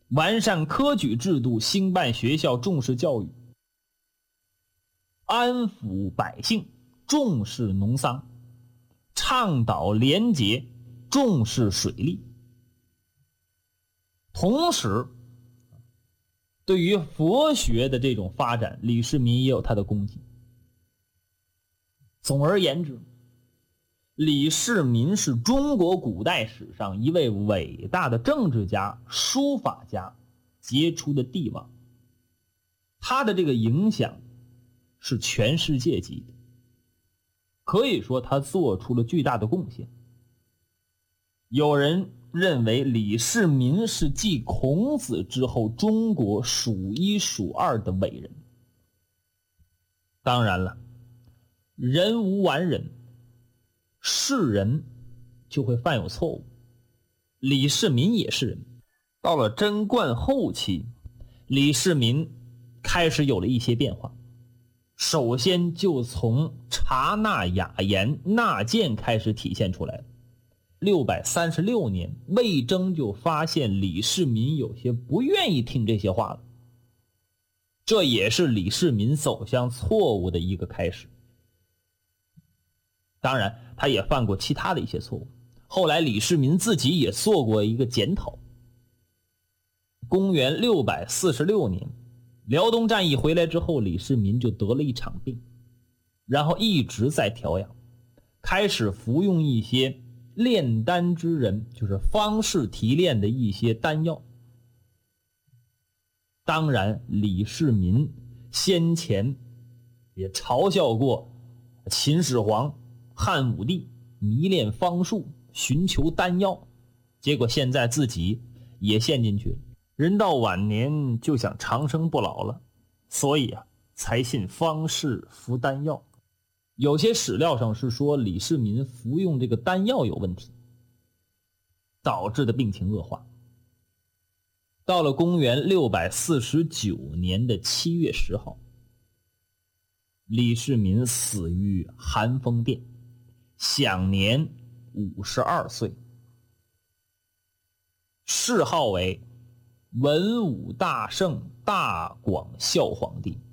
完善科举制度，兴办学校，重视教育，安抚百姓，重视农桑，倡导廉洁，重视水利。同时对于佛学的这种发展，李世民也有他的功绩。总而言之，李世民是中国古代史上一位伟大的政治家、书法家，杰出的帝王。他的这个影响是全世界级的，可以说他做出了巨大的贡献。有人认为李世民是继孔子之后中国数一数二的伟人。当然了，人无完人，是人就会犯有错误，李世民也是人。到了贞观后期，李世民开始有了一些变化。首先就从察纳雅言纳谏开始体现出来了。636年，魏征就发现李世民有些不愿意听这些话了，这也是李世民走向错误的一个开始。当然他也犯过其他的一些错误，后来李世民自己也做过一个检讨。公元646年，辽东战役回来之后，李世民就得了一场病，然后一直在调养，开始服用一些炼丹之人，就是方士提炼的一些丹药。当然李世民先前也嘲笑过秦始皇、汉武帝迷恋方术，寻求丹药，结果现在自己也陷进去了。人到晚年就想长生不老了，所以才信方士服丹药。有些史料上是说李世民服用这个丹药有问题，导致的病情恶化。到了公元649年的7月10号，李世民死于寒风殿，享年52岁，谥号为文武大圣大广孝皇帝。